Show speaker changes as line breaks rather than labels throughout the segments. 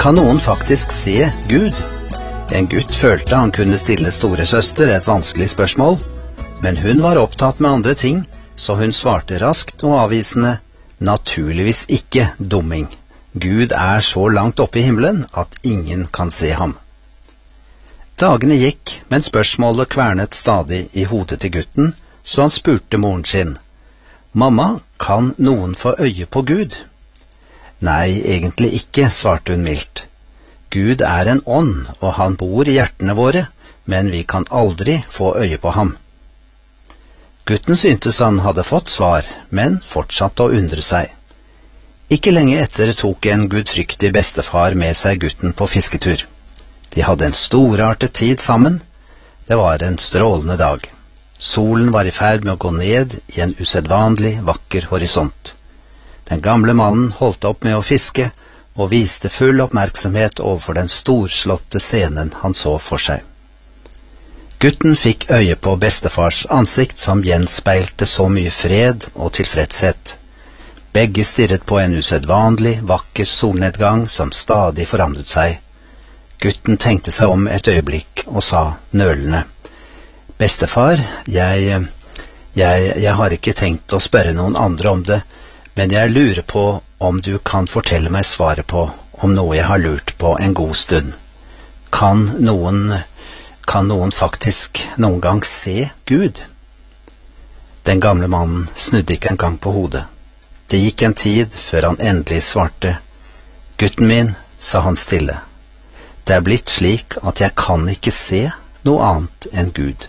Kan noen faktisk se Gud? En gutt følte han kunne stille storesøster et vanskelig spørsmål, men hun var opptatt med andre ting, så hun svarte raskt og avvisende: naturligvis ikke, dumming. Gud er så langt oppe i himmelen at ingen kan se ham. Dagene gikk, men spørsmålet kvernet stadig i hodet til gutten, så han spurte moren sin: «Mamma, kan noen få øye på Gud?» «Nei, egentlig ikke», svarte hun mildt. «Gud er en ånd, og han bor i hjertene våre, men vi kan aldri få øye på ham.» Gutten syntes han hadde fått svar, men fortsatte å undre seg. Ikke lenge etter tok en gudfryktig bestefar med seg gutten på fisketur. De hadde en storartet tid sammen. Det var en strålende dag. Solen var i ferd med å gå ned i en usedvanlig vakker horisont. Den gamle mannen holdt opp med å fiske og viste full oppmerksomhet overfor den storslåtte scenen han så for seg. Gutten fikk øye på bestefars ansikt som gjenspeilte så mye fred og tilfredshet. Begge stirret på en usedvanlig vakker solnedgang som stadig forandret seg. Gutten tenkte seg om et øyeblikk og sa nølende: «Bestefar, jeg har ikke tenkt å spørre noen andre om det, men jeg lurer på om du kan fortelle meg svaret på om noe jeg har lurt på en god stund. Kan noen faktisk noen gang se Gud?» Den gamle mannen snudde ikke engang på hodet. Det gikk en tid før han endelig svarte. «Gutten min», sa han stille, «det er blitt slik at jeg kan ikke se noe annet enn Gud.»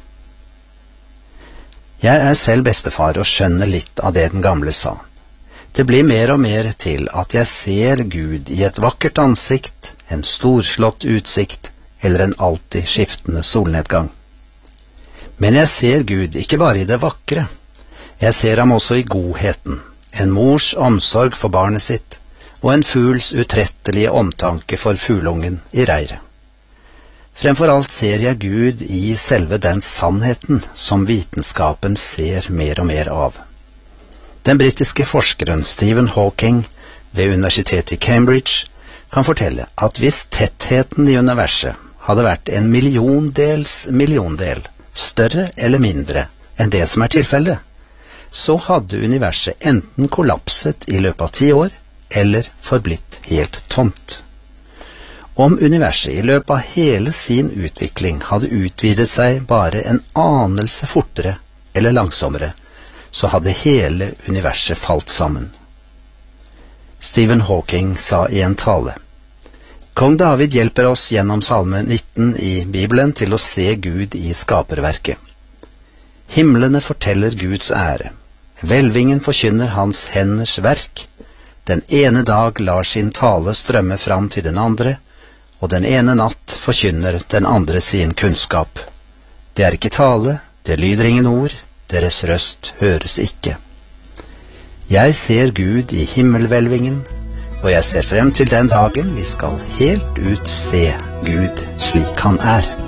Jeg er selv bestefar og skjønner litt av det den gamle sa. Det blir mer og mer til at jeg ser Gud i et vakkert ansikt, en storslått utsikt eller en alltid skiftende solnedgang. Men jeg ser Gud ikke bare i det vakre. Jeg ser ham også i godheten, en mors omsorg for barnet sitt og en fugls utrettelige omtanke for fuglungen i reiret. Fremfor alt ser jeg Gud i selve den sannheten som vitenskapen ser mer og mer av. Den britiske forskeren Stephen Hawking ved universitetet i Cambridge kan fortelle at hvis tettheten i universet hadde vært en milliondel større eller mindre enn det som er tilfellet, så hadde universet enten kollapset i løpet av 10 år eller forblitt helt tomt. Om universet i løpet av hele sin utvikling hadde utvidet seg bare en anelse fortere eller langsommere, så hadde hele universet falt sammen. Stephen Hawking sa i en tale: «Kong David hjelper oss gjennom Salme 19 i Bibelen til å se Gud i skaperverket. Himlene forteller Guds ære. Hvelvingen forkynner hans henders verk. Den ene dag lar sin tale strømme fram til den andre, og den ene natt forkynner den andre sin kunnskap. Det er ikke tale, det lyder ingen ord, deres røst høres ikke. Jeg ser Gud i himmelhvelvingen, og jeg ser frem til den dagen vi skal helt ut se Gud slik han er.»